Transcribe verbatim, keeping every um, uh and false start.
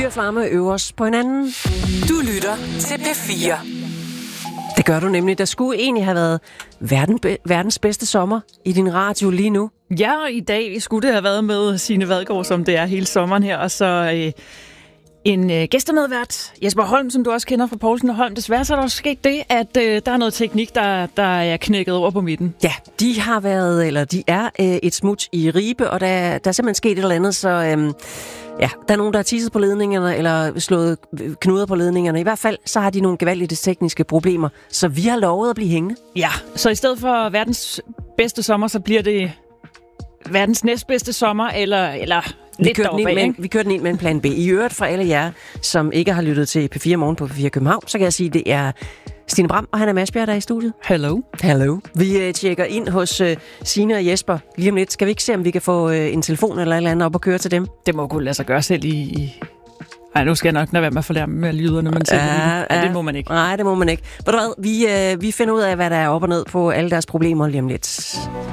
fire flamme øverst på hinanden. Du lytter til P fire. Det gør du nemlig. Der skulle egentlig have været verden, verdens bedste sommer i din radio lige nu. Ja, og i dag skulle det have været med Signe Vadgaard, som det er hele sommeren her, og så øh, en øh, gæstemedvært, Jesper Holm, som du også kender fra Poulsen og Holm. Desværre så er der også sket det, at øh, der er noget teknik, der, der er knækket over på midten. Ja, de har været, eller de er øh, et smut i Ribe, og der, der er simpelthen sket et eller andet, så øh, ja, der er nogen, der har tisset på ledningerne, eller slået knuder på ledningerne. I hvert fald, så har de nogle gevaldige tekniske problemer, så vi har lovet at blive hængende. Ja, så i stedet for verdens bedste sommer, så bliver det verdens næstbedste sommer, eller... eller Vi kører, den med, vi kører den ind med en plan B. I øvrigt for alle jer, som ikke har lyttet til P fire Morgen på P fire København, så kan jeg sige, at det er Stine Bram og Hanna Masbjerg, der er i studiet. Hello. Hello. Vi uh, tjekker ind hos uh, Signe og Jesper lige om lidt. Skal vi ikke se, om vi kan få uh, en telefon eller et eller andet op og køre til dem? Det må kunne lade sig gøre selv i... i... Ej, nu skal jeg nok lade være med at forlære med lyderne, men selv ja, ja, ja, det må man ikke. Nej, det må man ikke. Ved du hvad, vi, uh, vi finder ud af, hvad der er op og ned på alle deres problemer lige om lidt.